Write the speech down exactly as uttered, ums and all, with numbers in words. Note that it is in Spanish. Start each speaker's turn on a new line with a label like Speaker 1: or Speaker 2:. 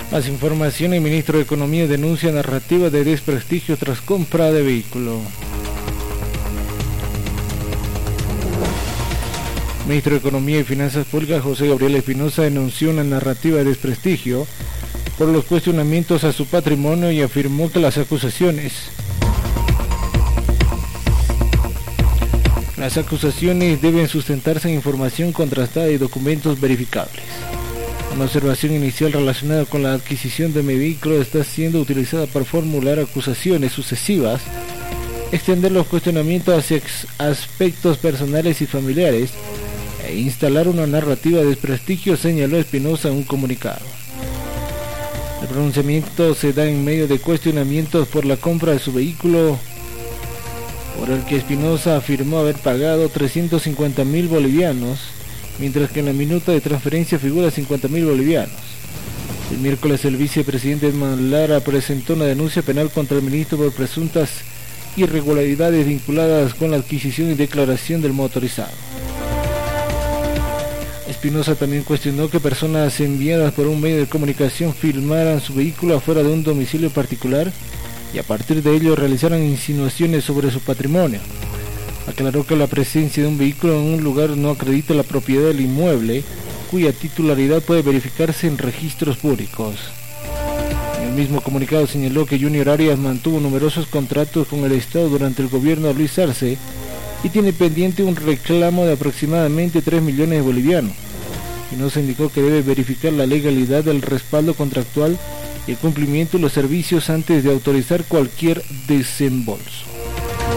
Speaker 1: Más información: el ministro de Economía denuncia narrativa de desprestigio tras compra de vehículo. El ministro de Economía y Finanzas Públicas, José Gabriel Espinosa, denunció una narrativa de desprestigio por los cuestionamientos a su patrimonio y afirmó que las acusaciones Las acusaciones deben sustentarse en información contrastada y documentos verificables. Una observación inicial relacionada con la adquisición de mi vehículo está siendo utilizada para formular acusaciones sucesivas, extender los cuestionamientos hacia aspectos personales y familiares e instalar una narrativa de desprestigio, señaló Espinosa en un comunicado. El pronunciamiento se da en medio de cuestionamientos por la compra de su vehículo, por el que Espinosa afirmó haber pagado trescientos cincuenta mil bolivianos, mientras que en la minuta de transferencia figura cincuenta mil bolivianos. El miércoles el vicepresidente Edman Lara presentó una denuncia penal contra el ministro por presuntas irregularidades vinculadas con la adquisición y declaración del motorizado. Espinosa también cuestionó que personas enviadas por un medio de comunicación filmaran su vehículo afuera de un domicilio particular y a partir de ello realizaran insinuaciones sobre su patrimonio. Aclaró que la presencia de un vehículo en un lugar no acredita la propiedad del inmueble, cuya titularidad puede verificarse en registros públicos. En el mismo comunicado señaló que Junior Arias mantuvo numerosos contratos con el Estado durante el gobierno de Luis Arce y tiene pendiente un reclamo de aproximadamente tres millones de bolivianos. Y no se indicó que debe verificar la legalidad del respaldo contractual y el cumplimiento de los servicios antes de autorizar cualquier desembolso.